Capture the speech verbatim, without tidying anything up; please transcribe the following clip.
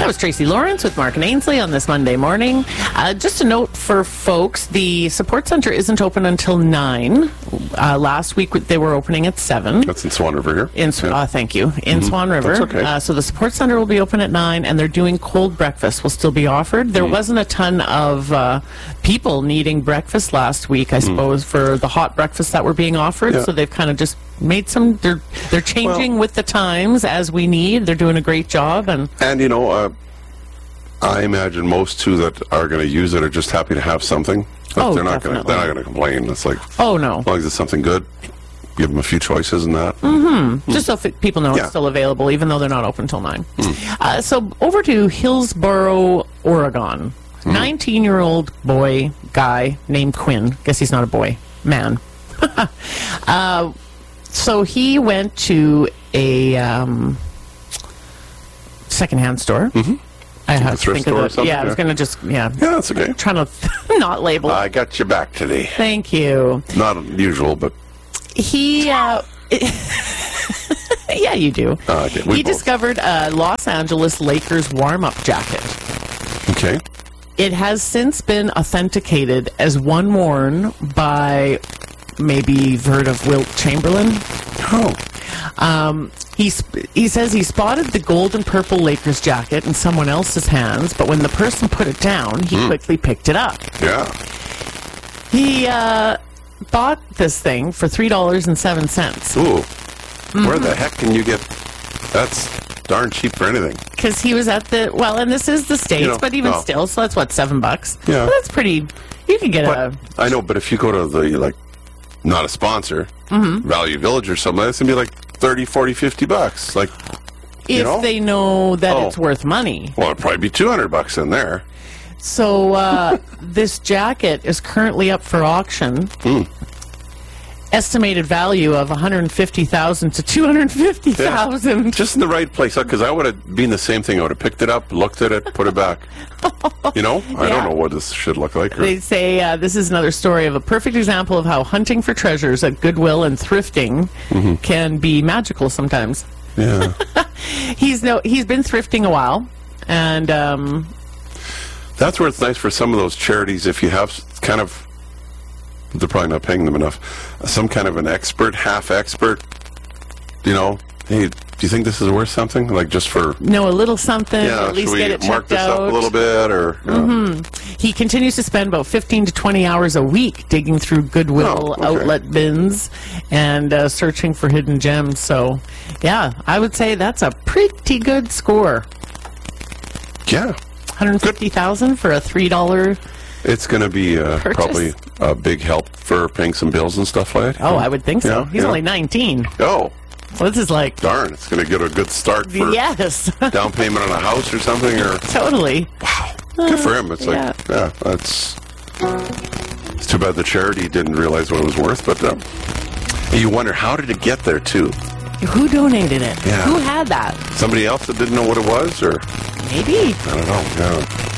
was Tracy Lawrence with Mark and Ainsley on this Monday morning. Uh, just a note for folks, the support center isn't open until nine. Uh, last week they were opening at seven. That's in Swan River here. In, yeah. uh, thank you. In mm-hmm. Swan River. That's okay. Uh, so the support center will be open at nine, and they're doing cold breakfast will still be offered. There mm. wasn't a ton of uh, people needing breakfast last week, I suppose, mm. for the hot breakfasts that were being offered. Yeah. So they've kind of just made some, they're, they're changing well, with the times as we need. They're doing a great job. And, and you know, uh, I imagine most, too, that are going to use it are just happy to have something. Like oh, they're not definitely. Gonna, they're not going to complain. It's like, oh, no. As long as it's something good, give them a few choices and that. Mm-hmm. Mm. Just so f- people know yeah. it's still available, even though they're not open until nine. Mm. Uh, so over to Hillsboro, Oregon. Mm. nineteen-year-old boy, guy named Quinn. Guess he's not a boy. Man. uh, so he went to a um, secondhand store. Mm-hmm. I have to think of that. Yeah, I was going to just, yeah. Yeah, that's okay. Trying to not label. I got your back today. Thank you. Not unusual, but... He, uh... yeah, you do. Uh, okay. We he both. discovered a Los Angeles Lakers warm-up jacket. Okay. It has since been authenticated as one worn by, maybe you've heard of Wilt Chamberlain? Oh. Um, he, sp- he says he spotted the gold and purple Lakers jacket in someone else's hands, but when the person put it down, he mm. quickly picked it up. Yeah. He uh, bought this thing for three dollars and seven cents. Ooh. Mm-hmm. Where the heck can you get... That's darn cheap for anything. Because he was at the... Well, and this is the States, you know, but even no. still, so that's, what, seven bucks? Yeah. Well, that's pretty... You can get but, a... I know, but if you go to the, like, not a sponsor, mm-hmm. Value Village or something, it's going to be like thirty, forty, fifty bucks. Like, if you know? they know that oh. it's worth money. Well, it'd probably be two hundred bucks in there. So, uh, this jacket is currently up for auction. Mm. Estimated value of one hundred fifty thousand to two hundred fifty thousand. Yeah. Just in the right place, because I would have been the same thing. I would have picked it up, looked at it, put it back. You know? I yeah. don't know what this should look like. Or... They say uh, this is another story of a perfect example of how hunting for treasures at Goodwill and thrifting mm-hmm. can be magical sometimes. Yeah. he's no he's been thrifting a while, and um, that's where it's nice for some of those charities if you have kind of, they're probably not paying them enough, some kind of an expert, half expert, you know, hey, do you think this is worth something? Like just for... No, a little something, yeah, at least get it mark checked this out. up a little bit, or... Mm-hmm. He continues to spend about fifteen to twenty hours a week digging through Goodwill oh, okay. outlet bins and uh, searching for hidden gems. So, yeah, I would say that's a pretty good score. Yeah. one hundred fifty thousand dollars for a three dollars... It's going to be uh, probably a big help for paying some bills and stuff like that. Oh, I would think so. Yeah, He's yeah. only nineteen. Oh. Well, this is like... Darn, it's going to get a good start for yes. down payment on a house or something. Or Totally. Wow. Good for him. It's yeah. like, yeah, that's... It's too bad the charity didn't realize what it was worth, but uh, you wonder, how did it get there, too? Who donated it? Yeah. Who had that? Somebody else that didn't know what it was, or... Maybe. I don't know, yeah.